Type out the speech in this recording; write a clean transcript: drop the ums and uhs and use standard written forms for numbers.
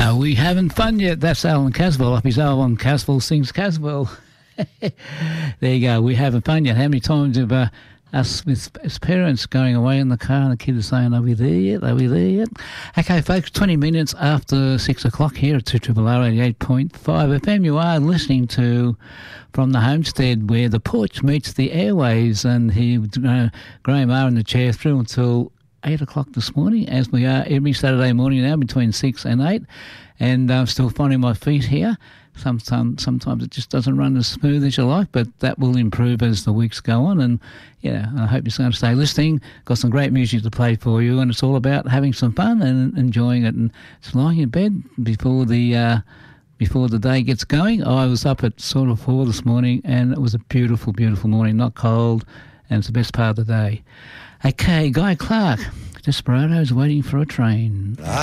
We haven't fun yet. That's Alan Caswell off his album Caswell Sings Caswell. There you go. We haven't fun yet. How many times have us with as parents going away in the car and the kids are saying, are we there yet? Are we there yet? Okay, folks, 20 minutes after 6 o'clock here at 2RRR 88.5 FM. You are listening to From the Homestead, where the porch meets the airways, and Graham are in the chair through until 8 o'clock this morning, as we are every Saturday morning now between 6 and 8, and I'm still finding my feet here. Sometimes it just doesn't run as smooth as you like, but that will improve as the weeks go on, and yeah, I hope you're going to stay listening. Got some great music to play for you, and it's all about having some fun and enjoying it, and it's lying in bed before the day gets going. I was up at sort of 4 this morning, and it was a beautiful, beautiful morning, not cold, and it's the best part of the day. Okay, Guy Clark, Desperados Waiting for a Train.